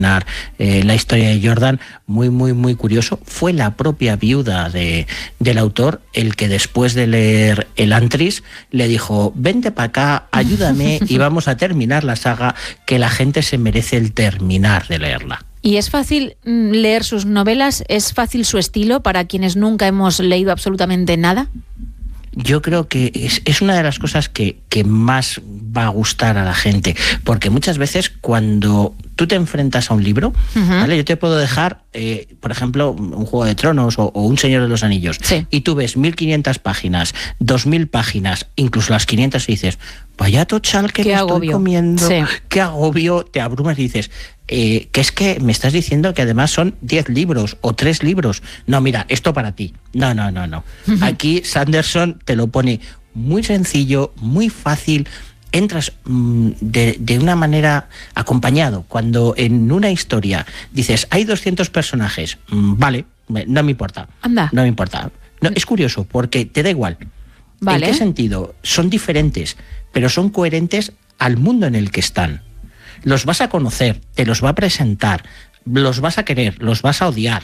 la historia de Jordan, muy, muy, muy curioso. Fue la propia viuda del autor el que después de leer Elantris le dijo: vente para acá, ayúdame y vamos a terminar la saga, que la gente se merece el terminar de leerla. ¿Y es fácil leer sus novelas? ¿Es fácil su estilo para quienes nunca hemos leído absolutamente nada? Yo creo que es una de las cosas que más va a gustar a la gente, porque muchas veces cuando tú te enfrentas a un libro, ¿vale? Yo te puedo dejar, por ejemplo, un Juego de Tronos o un Señor de los Anillos, sí, y tú ves 1500 páginas, 2000 páginas, incluso las 500 y dices: vaya tochal que me estoy comiendo, sí, qué agobio, te abrumas y dices: que es que me estás diciendo que además son 10 libros o 3 libros. No, mira, esto para ti. No. Aquí Sanderson te lo pone muy sencillo, muy fácil. Entras de una manera acompañado. Cuando en una historia dices: hay 200 personajes, vale, no me importa. Anda. No me importa. No, es curioso porque te da igual. Vale. ¿En qué sentido? Son diferentes, pero son coherentes al mundo en el que están. Los vas a conocer, te los va a presentar, los vas a querer, los vas a odiar,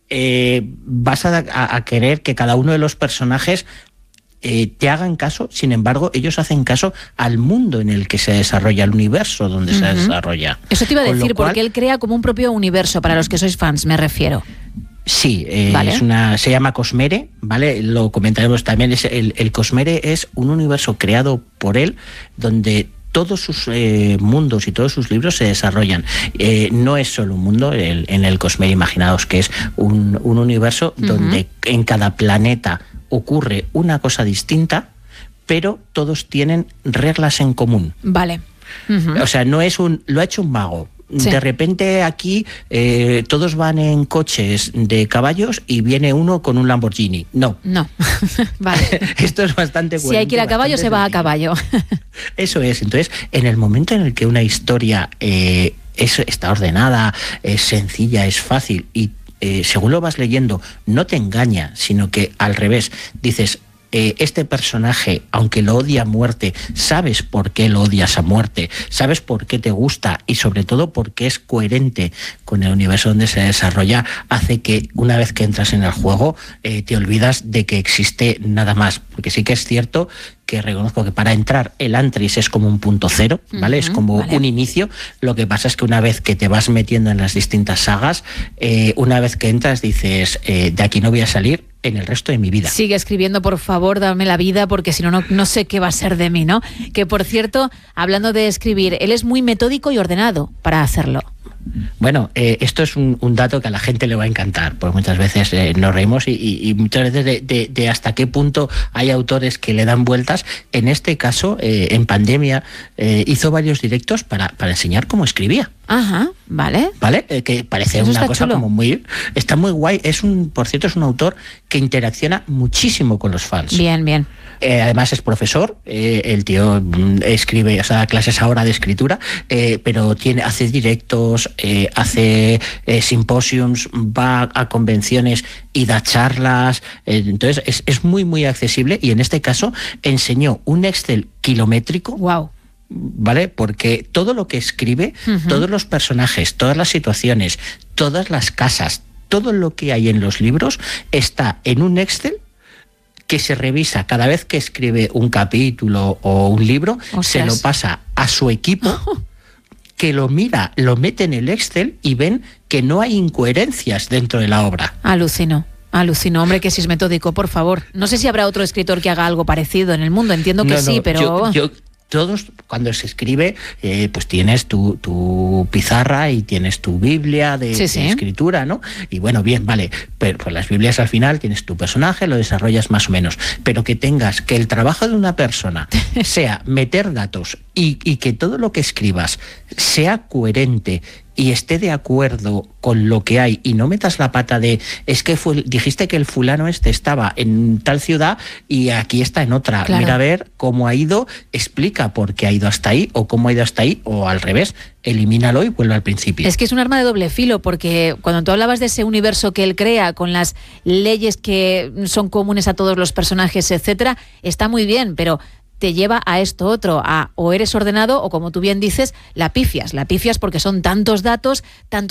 vas a querer que cada uno de los personajes te hagan caso. Sin embargo, ellos hacen caso al mundo en el que se desarrolla, al universo donde se desarrolla. Eso te iba a decir, porque él crea como un propio universo, para los que sois fans, me refiero. Sí, vale. Se llama Cosmere, ¿vale? Lo comentaremos también. El Cosmere es un universo creado por él, donde todos sus mundos y todos sus libros se desarrollan. No es solo un mundo, en el Cosmere, imaginaos que es un universo donde en cada planeta ocurre una cosa distinta, pero todos tienen reglas en común. Vale. O sea, no es lo ha hecho un mago. Sí. De repente aquí todos van en coches de caballos y viene uno con un Lamborghini. No. Vale. Esto es bastante bueno. Si hay que ir a caballo, se va a caballo. Eso es. Entonces, en el momento en el que una historia está ordenada, es sencilla, es fácil y según lo vas leyendo, no te engaña, sino que al revés, dices: este personaje, aunque lo odia a muerte, sabes por qué lo odias a muerte, sabes por qué te gusta y sobre todo porque es coherente con el universo donde se desarrolla, hace que una vez que entras en el juego te olvidas de que existe nada más. Porque sí que es cierto que reconozco que para entrar Elantris es como un punto cero, ¿vale? Es como un inicio. Lo que pasa es que una vez que te vas metiendo en las distintas sagas, una vez que entras dices: de aquí no voy a salir en el resto de mi vida. Sigue escribiendo, por favor, dame la vida, porque si no, no sé qué va a ser de mí, ¿no? Que, por cierto, hablando de escribir, él es muy metódico y ordenado para hacerlo. Bueno, esto es un dato que a la gente le va a encantar, porque muchas veces nos reímos y muchas veces de hasta qué punto hay autores que le dan vueltas. En este caso, en pandemia, hizo varios directos para enseñar cómo escribía. Ajá, vale. ¿Vale? Que parece eso una cosa chulo. Como muy... Está muy guay. Por cierto, es un autor que interacciona muchísimo con los fans. Bien. Además es profesor, el tío escribe, o sea, da clases ahora de escritura, pero hace directos, hace simposiums, va a convenciones y da charlas. Entonces es muy, muy accesible y en este caso enseñó un Excel kilométrico. Wow. ¿Vale? Porque todo lo que escribe, todos los personajes, todas las situaciones, todas las casas, todo lo que hay en los libros está en un Excel que se revisa cada vez que escribe un capítulo o un libro. Ostras. Se lo pasa a su equipo, que lo mira, lo mete en el Excel y ven que no hay incoherencias dentro de la obra. Alucino, hombre, que si es metódico, por favor. No sé si habrá otro escritor que haga algo parecido en el mundo, entiendo que sí, pero... Todos, cuando se escribe, pues tienes tu pizarra y tienes tu Biblia de escritura, ¿no? Y bueno, bien, vale, pero pues las Biblias al final tienes tu personaje, lo desarrollas más o menos, pero que el trabajo de una persona sea meter datos y que todo lo que escribas sea coherente y esté de acuerdo con lo que hay y no metas la pata de es que dijiste que el fulano estaba en tal ciudad y aquí está en otra. Claro. Mira a ver cómo ha ido, explica por qué ha ido hasta ahí o cómo ha ido hasta ahí o al revés, elimínalo y vuelve al principio. Es que es un arma de doble filo porque cuando tú hablabas de ese universo que él crea con las leyes que son comunes a todos los personajes, etcétera, está muy bien, pero te lleva a esto otro, a o eres ordenado o, como tú bien dices, la pifias porque son tantos datos, tantos